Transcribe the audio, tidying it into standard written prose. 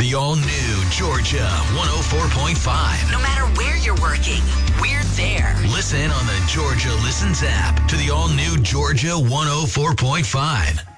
The all-new Georgia 104.5. No matter where you're working, we're there. Listen on the Georgia Listens app to the all-new Georgia 104.5.